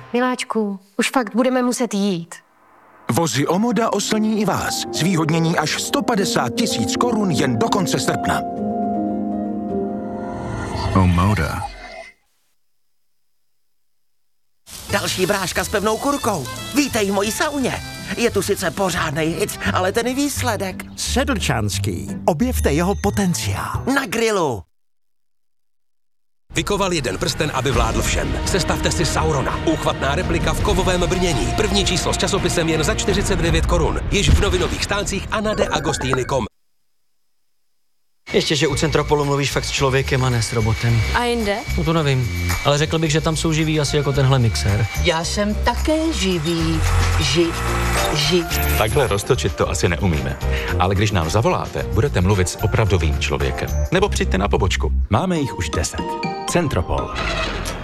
Miláčku, už fakt budeme muset jít. Vozy Omoda oslní i vás. Zvýhodnění až 150 000 korun jen do konce srpna. Omoda. Další bráška s pevnou kurkou. Vítej v mojí sauně. Je tu sice pořádnej hic, ale ten výsledek. Sedlčanský. Objevte jeho potenciál. Na grilu. Vykoval jeden prsten, aby vládl všem. Sestavte si Saurona. Úchvatná replika v kovovém brnění. První číslo s časopisem jen za 49 korun. Již v novinových stáncích a na deagostiny.com. Ještě, že u Centropolu mluvíš fakt s člověkem a ne s robotem. A jinde? No to nevím, ale řekl bych, že tam jsou živí asi jako tenhle mixér. Já jsem také živý. Takhle roztočit to asi neumíme. Ale když nám zavoláte, budete mluvit s opravdovým člověkem. Nebo přijďte na pobočku. Máme jich už 10. Centropol.